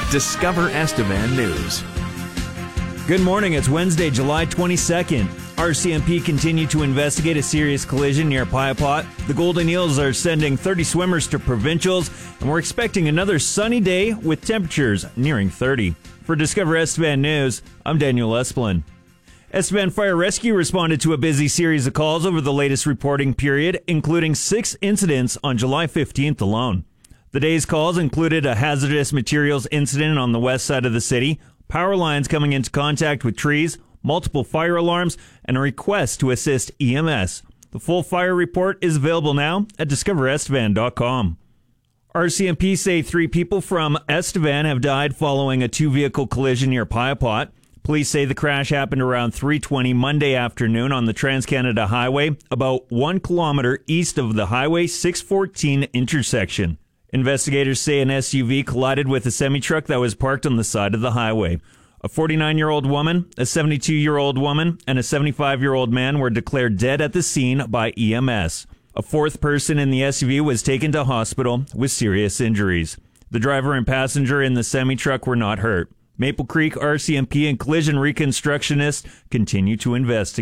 Discover Estevan News. Good morning. It's Wednesday, July 22nd. RCMP continued to investigate a serious collision near Piapot. The Golden Eels are sending 30 swimmers to provincials, and we're expecting another sunny day with temperatures nearing 30. For Discover Estevan News, I'm Daniel Esplin. Estevan Fire Rescue responded to a busy series of calls over the latest reporting period, including 6 incidents on July 15th alone. The day's calls included a hazardous materials incident on the west side of the city, power lines coming into contact with trees, multiple fire alarms, and a request to assist EMS. The full fire report is available now at discoverestevan.com. RCMP say 3 people from Estevan have died following a 2-vehicle collision near Piapot. Police say the crash happened around 3:20 Monday afternoon on the Trans-Canada Highway, about 1 kilometer east of the Highway 614 intersection. Investigators say an SUV collided with a semi-truck that was parked on the side of the highway. A 49-year-old woman, a 72-year-old woman, and a 75-year-old man were declared dead at the scene by EMS. A 4th person in the SUV was taken to hospital with serious injuries. The driver and passenger in the semi-truck were not hurt. Maple Creek RCMP and collision reconstructionists continue to investigate.